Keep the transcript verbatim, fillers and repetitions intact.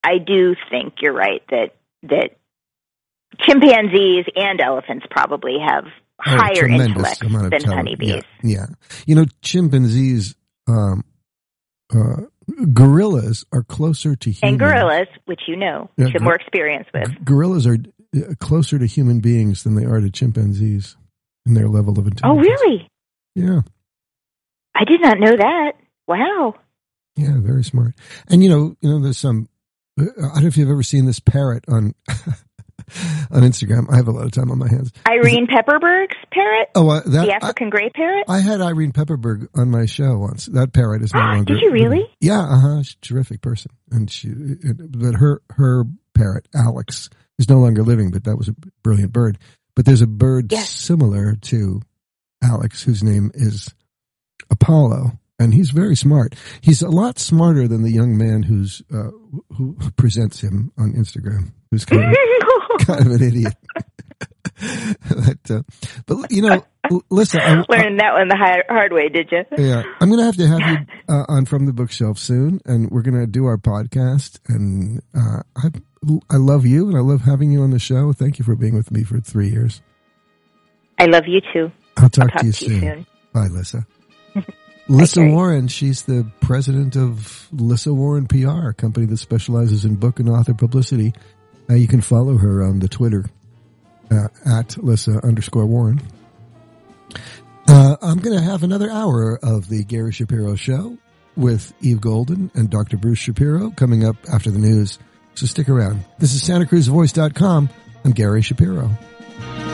I do think you're right that that chimpanzees and elephants probably have oh, higher intellect amount of than tele- honeybees. Yeah, yeah. You know, chimpanzees, um, uh, gorillas are closer to humans. And gorillas, which you know, Yeah, you have gor- more experience with. G- gorillas are uh, closer to human beings than they are to chimpanzees in their level of intelligence. Oh, really? Yeah. I did not know that. Wow. Yeah, very smart. And you know, you know, there's some. I don't know if you've ever seen this parrot on on Instagram. I have a lot of time on my hands. Irene Pepperberg's parrot? Oh, uh, that, the African gray parrot? I had Irene Pepperberg on my show once. That parrot is no longer. Did you really? Yeah, uh huh. She's a terrific person, and she. But her her parrot Alex is no longer living. But that was a brilliant bird. But there's a bird yes. similar to Alex whose name is Apollo. And he's very smart. He's a lot smarter than the young man who's uh, who presents him on Instagram, who's kind of, kind of an idiot. but, uh, but you know, listen, I, learned that one the hard, hard way, did you? Yeah, I'm going to have to have you uh, on From the Bookshelf soon, and we're going to do our podcast. And uh, I I love you, and I love having you on the show. Thank you for being with me for three years. I love you too. I'll talk, I'll talk to, you, to you soon. soon. Bye, Lissa. Lissa okay. Warren, she's the president of Lissa Warren P R, a company that specializes in book and author publicity. Uh, you can follow her on the Twitter uh, at Lissa underscore Warren. Uh, I'm going to have another hour of the Gary Shapiro Show with Eve Golden and Doctor Bruce Shapiro coming up after the news. So stick around. This is Santa Cruz Voice dot com. I'm Gary Shapiro.